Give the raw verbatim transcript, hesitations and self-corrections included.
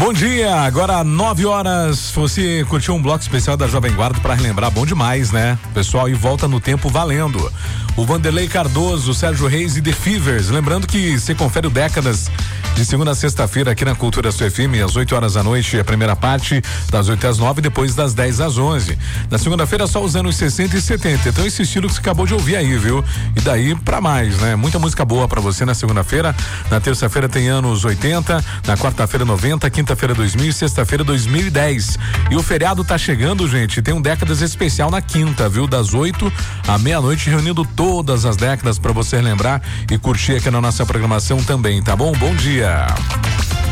Bom dia, agora nove horas, você curtiu um bloco especial da Jovem Guarda para relembrar, bom demais, né? Pessoal, e volta no tempo valendo. O Vanderlei Cardoso, o Sérgio Reis e The Fevers, lembrando que você confere o Décadas de segunda a sexta-feira aqui na Cultura Sua F M, às oito horas da noite, a primeira parte, das oito às nove, depois das dez às onze. Na segunda-feira, só os anos sessenta e setenta, então esse estilo que você acabou de ouvir aí, viu? E daí pra mais, né? Muita música boa pra você na segunda-feira, na terça-feira tem anos oitenta, na quarta-feira noventa, quinta-feira dois mil e sexta-feira dois mil e dez. E o feriado tá chegando, gente, tem um Décadas especial na quinta, viu? Das oito à meia-noite, reunindo todas as décadas pra você relembrar e curtir aqui na nossa programação também, tá bom? Bom dia.